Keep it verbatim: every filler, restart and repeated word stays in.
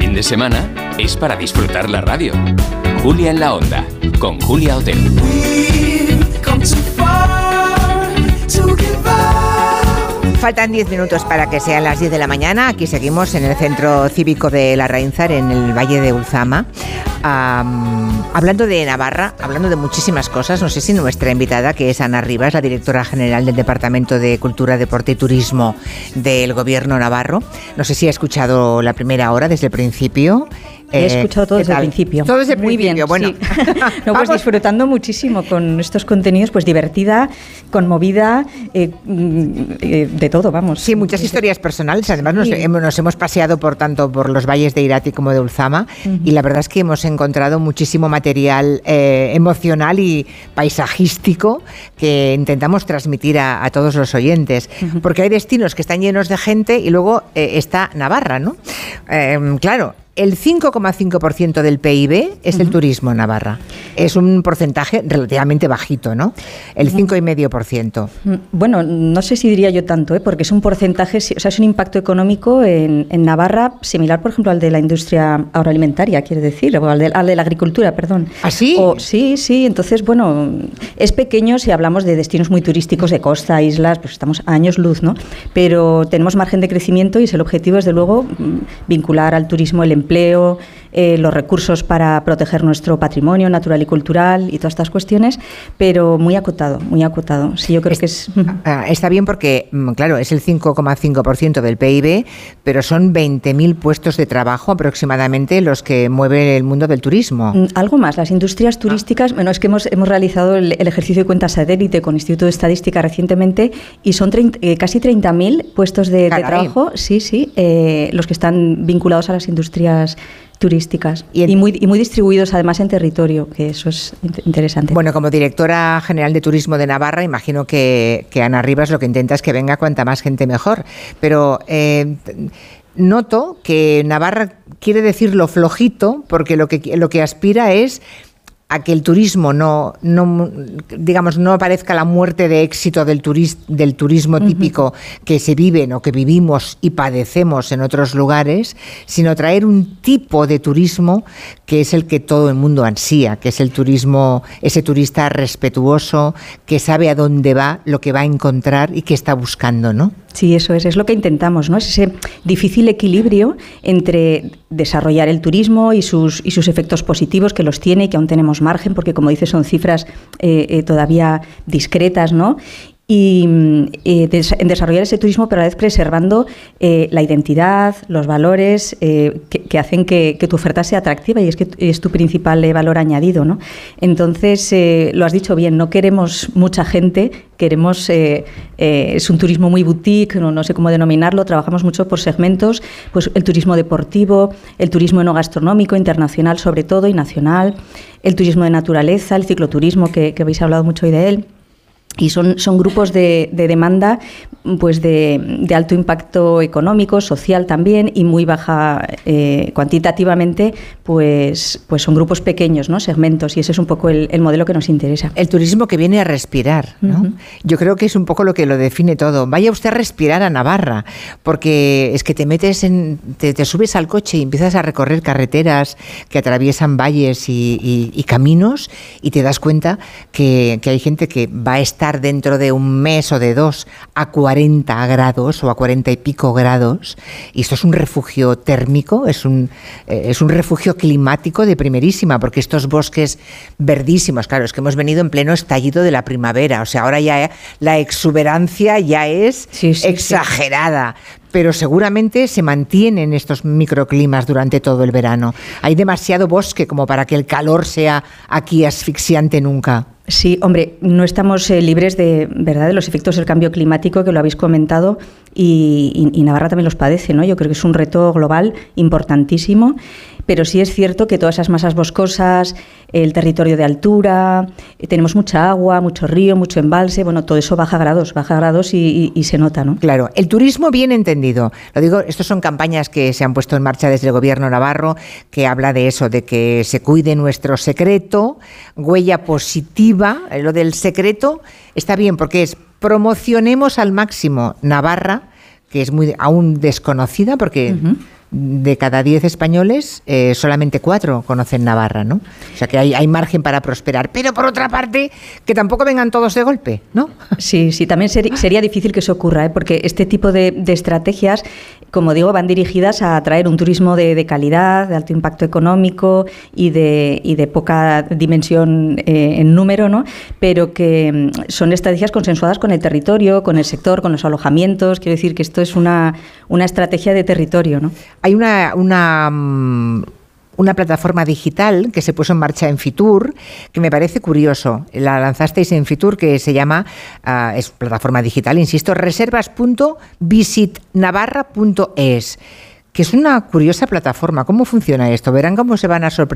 fin de semana es para disfrutar la radio. Julia en la Onda, con Julia Otero. Faltan diez minutos para que sean las diez de la mañana. Aquí seguimos en el Centro Cívico de Larraínzar, en el Valle de Ulzama. Um, hablando de Navarra, hablando de muchísimas cosas, no sé si nuestra invitada, que es Ana Rivas, la directora general del Departamento de Cultura, Deporte y Turismo del Gobierno navarro, no sé si ha escuchado la primera hora desde el principio. He eh, escuchado todo desde el principio. Todo desde el Muy principio, bien, bueno. Sí. No, pues disfrutando muchísimo con estos contenidos, pues divertida, conmovida, eh, eh, de todo, vamos. Sí, muchas historias personales. Además, nos, sí. nos hemos paseado por tanto por los valles de Irati como de Ulzama, uh-huh. y la verdad es que hemos encontrado muchísimo material eh, emocional y paisajístico que intentamos transmitir a, a todos los oyentes. Uh-huh. Porque hay destinos que están llenos de gente y luego eh, está Navarra, ¿no? Eh, claro. El cinco coma cinco por ciento del P I B es uh-huh. el turismo en Navarra. Es un porcentaje relativamente bajito, ¿no? El cinco coma cinco por ciento. Bueno, no sé si diría yo tanto, ¿eh? Porque es un porcentaje, o sea, es un impacto económico en, en Navarra similar, por ejemplo, al de la industria agroalimentaria, quiere decir, o al de, al de la agricultura, perdón. ¿Ah, sí? O, sí, sí. Entonces, bueno, es pequeño si hablamos de destinos muy turísticos, de costa, islas, pues estamos a años luz, ¿no? Pero tenemos margen de crecimiento y es el objetivo, desde luego, vincular al turismo el empleo, empleo, eh, los recursos para proteger nuestro patrimonio natural y cultural y todas estas cuestiones, pero muy acotado, muy acotado. Sí, yo creo es, que es... Está bien porque, claro, es el cinco coma cinco por ciento del P I B, pero son veinte mil puestos de trabajo aproximadamente los que mueve el mundo del turismo. Algo más, las industrias turísticas, ah. bueno, es que hemos, hemos realizado el, el ejercicio de cuenta satélite con Instituto de Estadística recientemente y son treinta, eh, casi treinta mil puestos de, de trabajo, sí, sí, eh, los que están vinculados a las industrias turísticas y, en, y, muy, y muy distribuidos además en territorio, que eso es interesante. Bueno, como directora general de Turismo de Navarra, imagino que, que Ana Rivas lo que intenta es que venga cuanta más gente mejor, pero eh, noto que Navarra quiere decir lo flojito, porque lo que, lo que aspira es a que el turismo no, no digamos, no aparezca la muerte de éxito del, turis, del turismo típico uh-huh. que se vive o que vivimos y padecemos en otros lugares, sino traer un tipo de turismo que es el que todo el mundo ansía, que es el turismo, ese turista respetuoso, que sabe a dónde va, lo que va a encontrar y que está buscando, ¿no? Sí, eso es, es lo que intentamos, ¿no? Es ese difícil equilibrio entre desarrollar el turismo y sus, y sus efectos positivos, que los tiene y que aún tenemos margen, porque como dices son cifras eh, eh, todavía discretas, ¿no? Y eh, des- en desarrollar ese turismo, pero a la vez preservando eh, la identidad, los valores eh, que, que hacen que, que tu oferta sea atractiva, y es que es tu principal eh, valor añadido, ¿no? Entonces, eh, lo has dicho bien, no queremos mucha gente, queremos, eh, eh, es un turismo muy boutique, no, no sé cómo denominarlo, trabajamos mucho por segmentos, pues el turismo deportivo, el turismo enogastronómico, internacional sobre todo y nacional, el turismo de naturaleza, el cicloturismo, que, que habéis hablado mucho hoy de él. Y son, son grupos de, de demanda pues de, de alto impacto económico, social también, y muy baja eh, cuantitativamente, pues, pues son grupos pequeños, ¿no? Segmentos, y ese es un poco el, el modelo que nos interesa. El turismo que viene a respirar, ¿no? Uh-huh. Yo creo que es un poco lo que lo define todo. Vaya usted a respirar a Navarra, porque es que te metes en, te, te subes al coche y empiezas a recorrer carreteras que atraviesan valles y, y, y caminos, y te das cuenta que, que hay gente que va a estar dentro de un mes o de dos a cuarenta grados o a cuarenta y pico grados, y esto es un refugio térmico, es un, eh, es un refugio climático de primerísima, porque estos bosques verdísimos, claro, es que hemos venido en pleno estallido de la primavera, o sea, ahora ya la exuberancia ya es sí, sí, exagerada. Sí. Pero seguramente se mantienen estos microclimas durante todo el verano. Hay demasiado bosque como para que el calor sea aquí asfixiante nunca. Sí, hombre, no estamos eh, libres de, ¿verdad?, de los efectos del cambio climático, que lo habéis comentado, y, y, y Navarra también los padece, ¿no? Yo creo que es un reto global importantísimo, pero sí es cierto que todas esas masas boscosas, el territorio de altura, eh, tenemos mucha agua, mucho río, mucho embalse, bueno, todo eso baja grados, baja grados y, y, y se nota, ¿no? Claro, el turismo bien entendido. Lo digo, estos son campañas que se han puesto en marcha desde el gobierno navarro, que habla de eso, de que se cuide nuestro secreto, huella positiva. Lo del secreto está bien, porque es promocionemos al máximo Navarra, que es muy aún desconocida, porque uh-huh. de cada diez españoles, eh, solamente cuatro conocen Navarra, ¿no? O sea que hay, hay margen para prosperar. Pero por otra parte, que tampoco vengan todos de golpe, ¿no? Sí, sí, también ser, sería difícil que eso ocurra, ¿eh? Porque este tipo de, de estrategias, como digo, van dirigidas a atraer un turismo de, de calidad, de alto impacto económico y de, y de poca dimensión eh, en número, ¿no? Pero que son estrategias consensuadas con el territorio, con el sector, con los alojamientos. Quiero decir que esto es una, una estrategia de territorio, ¿no? Hay una, una, una plataforma digital que se puso en marcha en Fitur, que me parece curioso. La lanzasteis en Fitur, que se llama, uh, es plataforma digital, insisto, reservas punto visit navarra punto es, que es una curiosa plataforma. ¿Cómo funciona esto? Verán cómo se van a sorprender